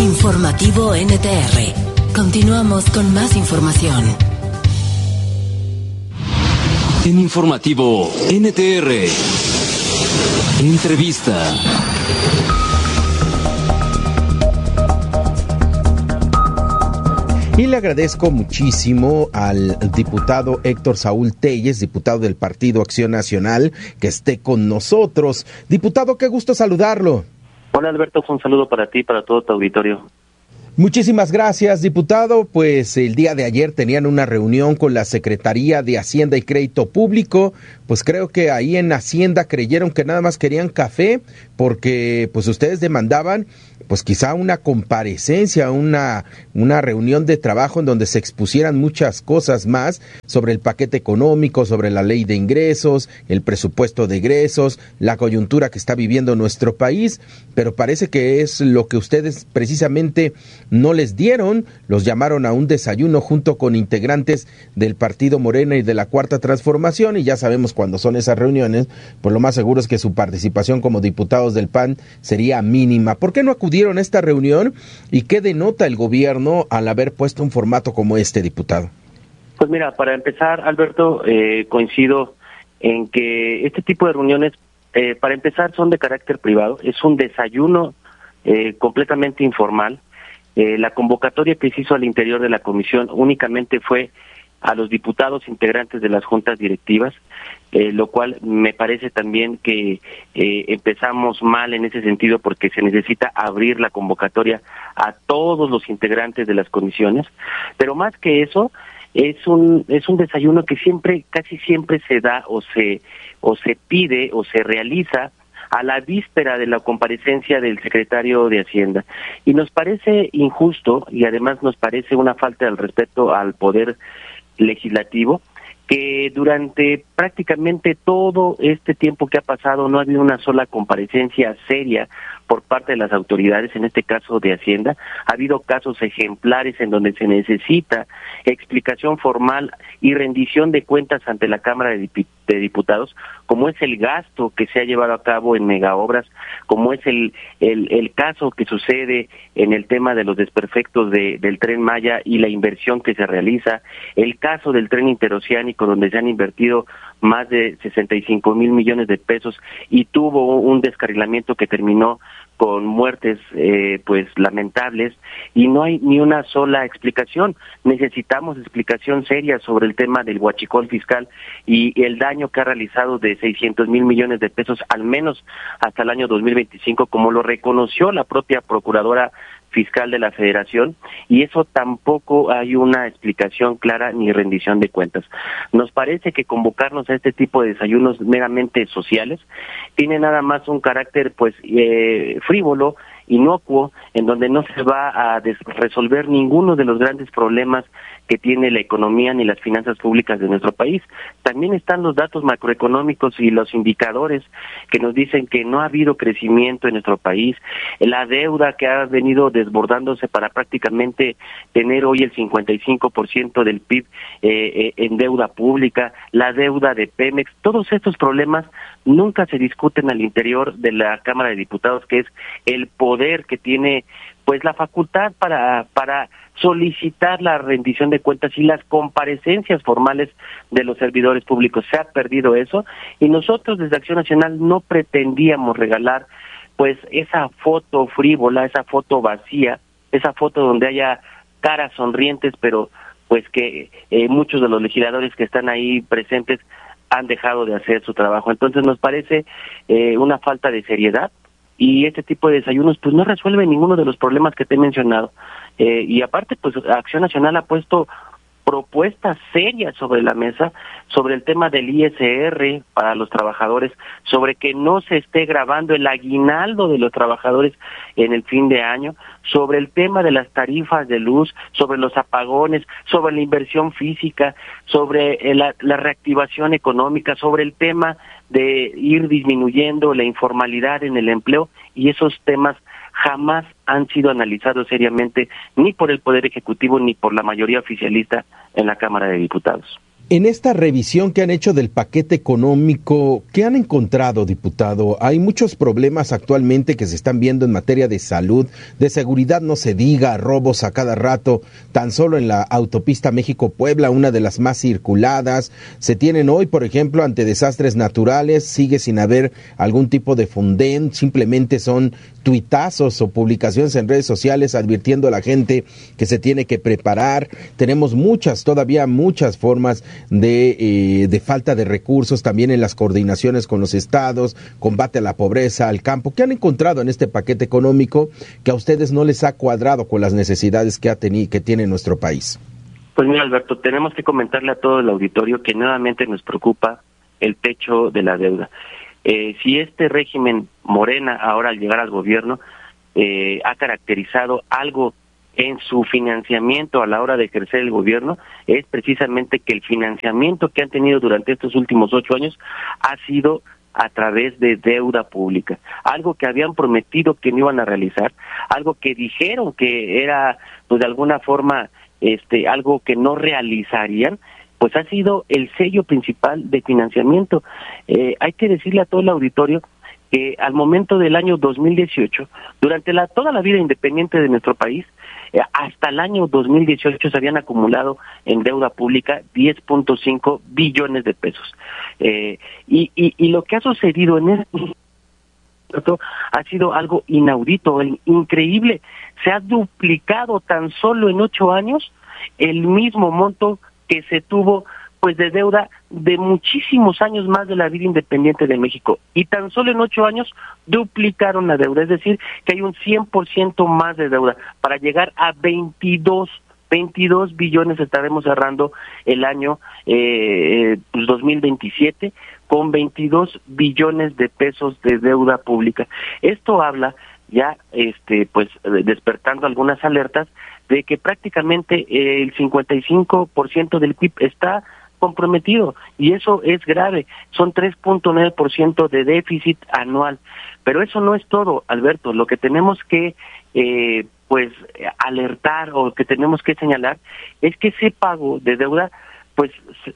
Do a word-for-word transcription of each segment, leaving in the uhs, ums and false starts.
Informativo N T R. Continuamos con más información. En Informativo N T R. Entrevista. Y le agradezco muchísimo al diputado Héctor Saúl Telles, diputado del Partido Acción Nacional, que esté con nosotros. Diputado, qué gusto saludarlo. Hola Alberto, un saludo para ti y para todo tu auditorio. Muchísimas gracias, diputado. Pues el día de ayer tenían una reunión con la Secretaría de Hacienda y Crédito Público. Pues creo que ahí en Hacienda creyeron que nada más querían café, porque pues ustedes demandaban pues quizá una comparecencia, una, una reunión de trabajo en donde se expusieran muchas cosas más sobre el paquete económico, sobre la ley de ingresos, el presupuesto de egresos, la coyuntura que está viviendo nuestro país, pero parece que es lo que ustedes precisamente no les dieron. Los llamaron a un desayuno junto con integrantes del Partido Morena y de la Cuarta Transformación, y ya sabemos cuándo son esas reuniones, pues lo más seguro es que su participación como diputados del P A N sería mínima. ¿Por qué no acudieron a esta reunión y qué denota el gobierno al haber puesto un formato como este, diputado? Pues mira, para empezar, Alberto, eh, coincido en que este tipo de reuniones, eh, para empezar, son de carácter privado. Es un desayuno eh, completamente informal. Eh, la convocatoria que se hizo al interior de la comisión únicamente fue a los diputados integrantes de las juntas directivas, eh, lo cual me parece también que eh, empezamos mal en ese sentido, porque se necesita abrir la convocatoria a todos los integrantes de las comisiones. Pero más que eso, es un es un desayuno que siempre, casi siempre se da o se o se pide o se realiza a la víspera de la comparecencia del secretario de Hacienda. Y nos parece injusto, y además nos parece una falta de respeto al poder legislativo, que durante prácticamente todo este tiempo que ha pasado no ha habido una sola comparecencia seria por parte de las autoridades, en este caso de Hacienda. Ha habido casos ejemplares en donde se necesita explicación formal y rendición de cuentas ante la Cámara de Diputados, como es el gasto que se ha llevado a cabo en megaobras, como es el el, el caso que sucede en el tema de los desperfectos de, del Tren Maya y la inversión que se realiza, el caso del tren interoceánico, donde se han invertido más de sesenta y cinco mil millones de pesos y tuvo un descarrilamiento que terminó con muertes eh, pues lamentables, y no hay ni una sola explicación. Necesitamos explicación seria sobre el tema del huachicol fiscal y el daño que ha realizado de seiscientos mil millones de pesos, al menos hasta el año dos mil veinticinco, como lo reconoció la propia Procuradora Fiscal de la Federación, y eso tampoco hay una explicación clara ni rendición de cuentas. Nos parece que convocarnos a este tipo de desayunos meramente sociales tiene nada más un carácter pues eh, frívolo, inocuo, en donde no se va a des- resolver ninguno de los grandes problemas que tiene la economía ni las finanzas públicas de nuestro país. También están los datos macroeconómicos y los indicadores que nos dicen que no ha habido crecimiento en nuestro país, la deuda que ha venido desbordándose para prácticamente tener hoy el cincuenta y cinco por ciento del P I B eh, eh, en deuda pública, la deuda de Pemex. Todos estos problemas nunca se discuten al interior de la Cámara de Diputados, que es el poder que tiene pues la facultad para para solicitar la rendición de cuentas y las comparecencias formales de los servidores públicos. Se ha perdido eso, y nosotros desde Acción Nacional no pretendíamos regalar pues esa foto frívola, esa foto vacía, esa foto donde haya caras sonrientes, pero pues que eh, muchos de los legisladores que están ahí presentes han dejado de hacer su trabajo. Entonces nos parece eh, una falta de seriedad, y este tipo de desayunos pues no resuelve ninguno de los problemas que te he mencionado. Eh, y aparte, pues Acción Nacional ha puesto propuestas serias sobre la mesa, sobre el tema del I S R para los trabajadores, sobre que no se esté grabando el aguinaldo de los trabajadores en el fin de año, sobre el tema de las tarifas de luz, sobre los apagones, sobre la inversión física, sobre la, la reactivación económica, sobre el tema de ir disminuyendo la informalidad en el empleo, y esos temas jamás han sido analizados seriamente ni por el Poder Ejecutivo ni por la mayoría oficialista en la Cámara de Diputados. En esta revisión que han hecho del paquete económico, ¿qué han encontrado, diputado? Hay muchos problemas actualmente que se están viendo en materia de salud, de seguridad no se diga, robos a cada rato, tan solo en la autopista México-Puebla, una de las más circuladas. Se tienen hoy, por ejemplo, ante desastres naturales, sigue sin haber algún tipo de Fonden, simplemente son tuitazos o publicaciones en redes sociales advirtiendo a la gente que se tiene que preparar. Tenemos muchas, todavía muchas formas de, eh, de falta de recursos, también en las coordinaciones con los estados, combate a la pobreza, al campo. ¿Qué han encontrado en este paquete económico que a ustedes no les ha cuadrado con las necesidades que ha tenido, que tiene nuestro país? Pues mira, Alberto, tenemos que comentarle a todo el auditorio que nuevamente nos preocupa el techo de la deuda. Eh, si este régimen Morena, ahora al llegar al gobierno, eh, ha caracterizado algo en su financiamiento a la hora de ejercer el gobierno, es precisamente que el financiamiento que han tenido durante estos últimos ocho años ha sido a través de deuda pública, algo que habían prometido que no iban a realizar, algo que dijeron que era, pues de alguna forma, este, algo que no realizarían, pues ha sido el sello principal de financiamiento. Eh, hay que decirle a todo el auditorio que al momento del año dos mil dieciocho, durante la toda la vida independiente de nuestro país, eh, hasta el año dos mil dieciocho se habían acumulado en deuda pública diez punto cinco billones de pesos. Eh, y, y, y lo que ha sucedido en este ha sido algo inaudito, increíble. Se ha duplicado tan solo en ocho años el mismo monto que se tuvo pues de deuda de muchísimos años más de la vida independiente de México, y tan solo en ocho años duplicaron la deuda, es decir, que hay un cien por ciento más de deuda, para llegar a veintidós billones. Estaremos cerrando el año eh, pues dos mil veintisiete con veintidós billones de pesos de deuda pública. Esto habla ya este pues despertando algunas alertas de que prácticamente eh, el cincuenta y cinco por ciento del P I B está comprometido, y eso es grave. Son tres punto nueve por ciento de déficit anual. Pero eso no es todo, Alberto. Lo que tenemos que eh, pues alertar o que tenemos que señalar es que ese pago de deuda, pues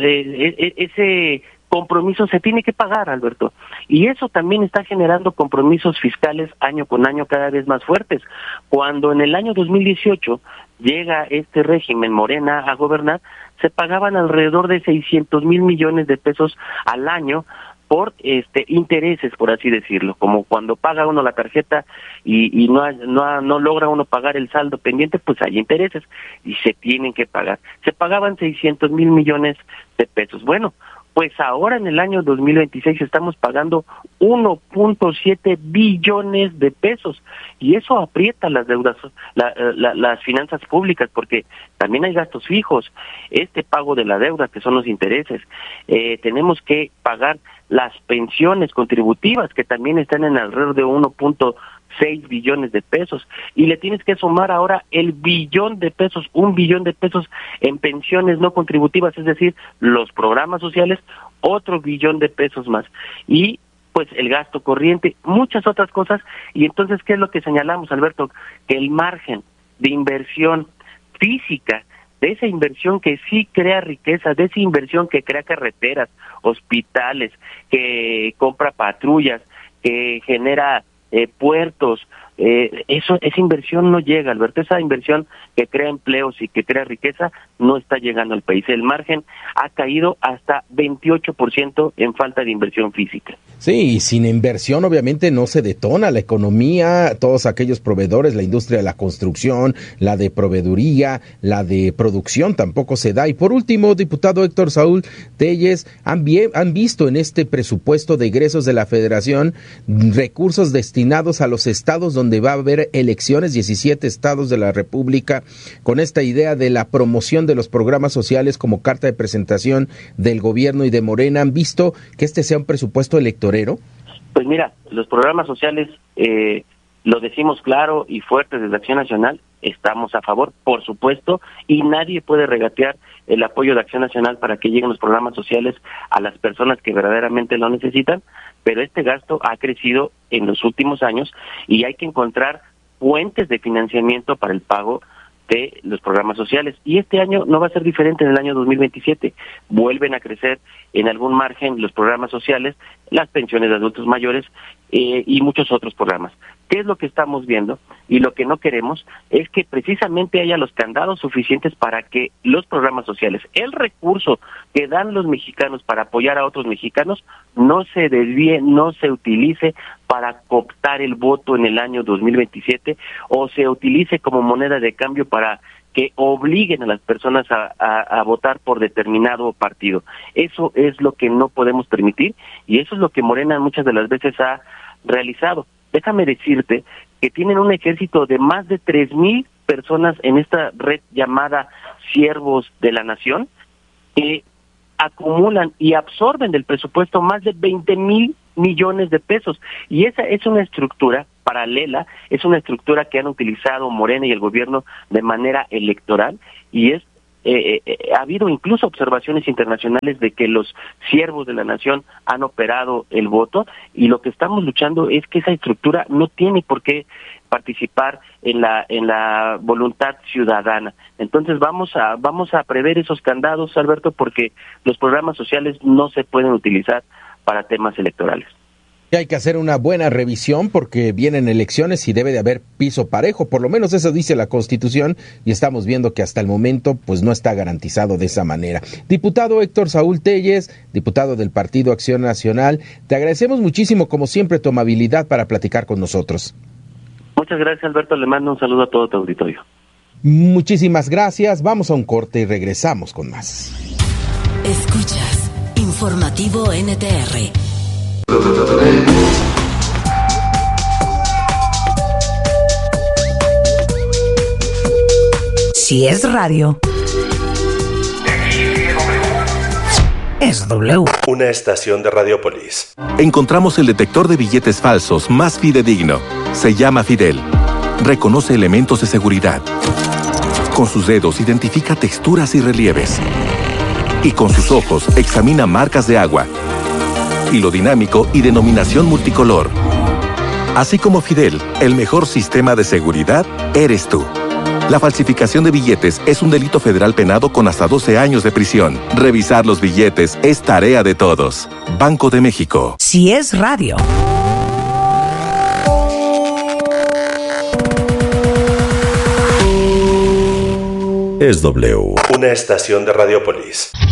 eh, ese compromiso se tiene que pagar, Alberto, y eso también está generando compromisos fiscales año con año cada vez más fuertes. Cuando en el año dos mil dieciocho llega este régimen Morena a gobernar, se pagaban alrededor de seiscientos mil millones de pesos al año por este intereses, por así decirlo, como cuando paga uno la tarjeta y, y no, no no logra uno pagar el saldo pendiente, pues hay intereses y se tienen que pagar. Se pagaban seiscientos mil millones de pesos. Bueno, pues ahora en el año dos mil veintiséis estamos pagando uno punto siete billones de pesos, y eso aprieta las deudas, la, la, las finanzas públicas, porque también hay gastos fijos, este pago de la deuda, que son los intereses, eh, tenemos que pagar las pensiones contributivas, que también están en alrededor de uno punto seis billones de pesos, y le tienes que sumar ahora el billón de pesos, un billón de pesos en pensiones no contributivas, es decir, los programas sociales, otro billón de pesos más, y pues el gasto corriente, muchas otras cosas. Y entonces, ¿qué es lo que señalamos, Alberto? Que el margen de inversión física, de esa inversión que sí crea riqueza, de esa inversión que crea carreteras, hospitales, que compra patrullas, que genera Eh, puertos, eh, eso esa inversión no llega, Alberto. Esa inversión que crea empleos y que crea riqueza no está llegando al país. El margen ha caído hasta veintiocho por ciento en falta de inversión física. Sí, y sin inversión obviamente no se detona la economía, todos aquellos proveedores, la industria de la construcción, la de proveeduría, la de producción tampoco se da. Y por último, diputado Héctor Saúl Telles, ¿han, bien, han visto en este presupuesto de egresos de la Federación recursos destinados a los estados donde va a haber elecciones, diecisiete estados de la República, con esta idea de la promoción de los programas sociales como carta de presentación del gobierno y de Morena? ¿Han visto que este sea un presupuesto electoral? Pues mira, los programas sociales, eh, lo decimos claro y fuerte desde Acción Nacional, estamos a favor, por supuesto, y nadie puede regatear el apoyo de Acción Nacional para que lleguen los programas sociales a las personas que verdaderamente lo necesitan, pero este gasto ha crecido en los últimos años y hay que encontrar fuentes de financiamiento para el pago de los programas sociales. Y este año no va a ser diferente en el año dos mil veintisiete. Vuelven a crecer en algún margen los programas sociales, las pensiones de adultos mayores eh, y muchos otros programas. ¿Qué es lo que estamos viendo? Y lo que no queremos es que precisamente haya los candados suficientes para que los programas sociales, el recurso que dan los mexicanos para apoyar a otros mexicanos, no se desvíe, no se utilice para cooptar el voto en el año dos mil veintisiete o se utilice como moneda de cambio para que obliguen a las personas a, a, a votar por determinado partido. Eso es lo que no podemos permitir y eso es lo que Morena muchas de las veces ha realizado. Déjame decirte que tienen un ejército de más de tres mil personas en esta red llamada Siervos de la Nación, que acumulan y absorben del presupuesto más de veinte mil millones de pesos. Y esa es una estructura paralela, es una estructura que han utilizado Morena y el gobierno de manera electoral, y es Eh, eh, ha habido incluso observaciones internacionales de que los siervos de la nación han operado el voto, y lo que estamos luchando es que esa estructura no tiene por qué participar en la en la voluntad ciudadana. Entonces vamos a vamos a prever esos candados, Alberto, porque los programas sociales no se pueden utilizar para temas electorales. Y hay que hacer una buena revisión porque vienen elecciones y debe de haber piso parejo, por lo menos eso dice la Constitución, y estamos viendo que hasta el momento pues no está garantizado de esa manera. Diputado Héctor Saúl Telles, diputado del Partido Acción Nacional, te agradecemos muchísimo como siempre tu amabilidad para platicar con nosotros. Muchas gracias, Alberto, le mando un saludo a todo tu auditorio. Muchísimas gracias, vamos a un corte y regresamos con más. Escuchas Informativo N T R. Si es radio, es W. Una estación de Radiopolis. Encontramos el detector de billetes falsos más fidedigno. Se llama Fidel. Reconoce elementos de seguridad. Con sus dedos identifica texturas y relieves. Y con sus ojos examina marcas de agua, hilo dinámico y denominación multicolor. Así como Fidel, el mejor sistema de seguridad eres tú. La falsificación de billetes es un delito federal penado con hasta doce años de prisión. Revisar los billetes es tarea de todos. Banco de México. Si es radio. Es W. Una estación de Radiopolis.